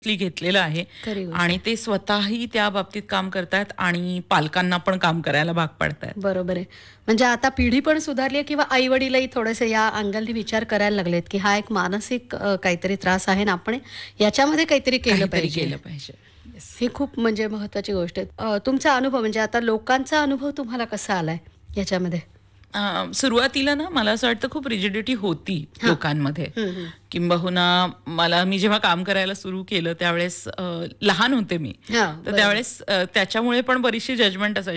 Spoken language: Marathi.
घेतलेलं आहे खरी गोष्ट आणि आहे. ते स्वतःही त्या बाबतीत काम करतायत आणि पालकांना पण काम करायला भाग पाडतायत. बरोबर आहे. म्हणजे आता पिढी पण सुधारली आहे किंवा आई-वडीलही थोडेसे या अँगलनी विचार करायला लागलेत, की हा एक मानसिक काहीतरी त्रास आहे आणि आपण याच्यामध्ये काहीतरी केलं काहीतरी पाहिजे. केलं पाहिजे. येस. ही खूप म्हणजे महत्त्वाची गोष्ट आहे. तुमचा अनुभव म्हणजे आता लोकांचा अनुभव तुम्हाला कसा आलाय याच्यामध्ये? सुरुवातीला ना मला असं वाटतं खूप रिजिडिटी होती हां. लोकांमध्ये. हं, हं. किंबहुना मी जेव्हा काम करायला सुरू केलं त्यावेळेस लहान होते मी. हां, तर बरोबर. त्यावेळेस त्याच्यामुळे पण बरीचशी जजमेंट असायची.